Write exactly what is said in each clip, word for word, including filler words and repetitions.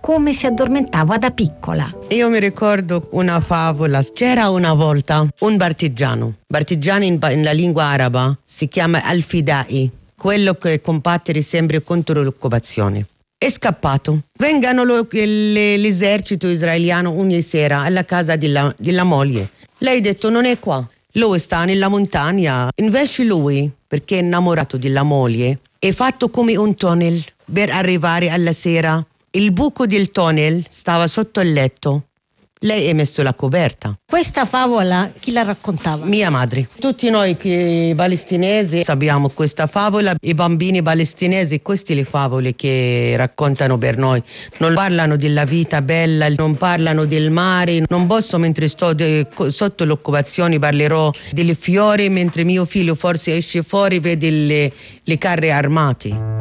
come si addormentava da piccola. Io mi ricordo una favola. C'era una volta un partigiano. Partigiano in, in la lingua araba si chiama al-Fidai, quello che combattere sempre contro l'occupazione. È scappato. Vengano lo, le, l'esercito israeliano ogni sera alla casa della, della moglie. Lei ha detto non è qua. Lui sta nella montagna. Invece lui, perché è innamorato della moglie, è fatto come un tunnel per arrivare alla sera. Il buco del tunnel stava sotto il letto. Lei ha messo la coperta. Questa favola chi la raccontava? Mia madre. Tutti noi che palestinesi sappiamo questa favola. I bambini palestinesi, queste le favole che raccontano per noi. Non parlano della vita bella, non parlano del mare. Non posso, mentre sto de, sotto l'occupazione, parlerò delle fiori, mentre mio figlio forse esce fuori, vede le, le carri armati.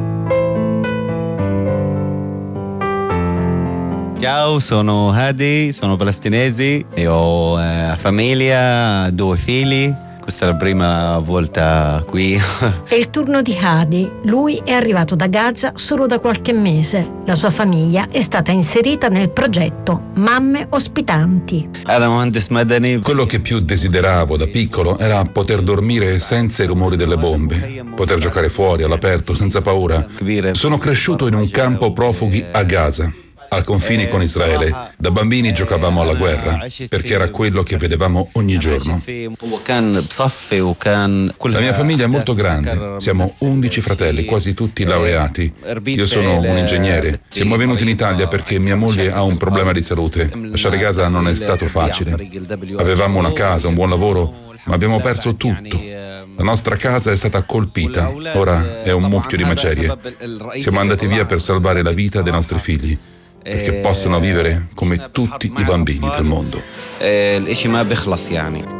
Ciao, sono Hadi, sono palestinese e ho eh, famiglia, due figli. Questa è la prima volta qui. È il turno di Hadi. Lui è arrivato da Gaza solo da qualche mese. La sua famiglia è stata inserita nel progetto Mamme Ospitanti. Quello che più desideravo da piccolo era poter dormire senza i rumori delle bombe, poter giocare fuori all'aperto senza paura. Sono cresciuto in un campo profughi a Gaza, al confine con Israele. Da bambini giocavamo alla guerra, perché era quello che vedevamo ogni giorno. La mia famiglia è molto grande, siamo undici fratelli, quasi tutti laureati. Io sono un ingegnere. Siamo venuti in Italia perché mia moglie ha un problema di salute. Lasciare Gaza non è stato facile. Avevamo una casa, un buon lavoro, ma abbiamo perso tutto. La nostra casa è stata colpita, ora è un mucchio di macerie. Siamo andati via per salvare la vita dei nostri figli, perché possano vivere come tutti i bambini del mondo.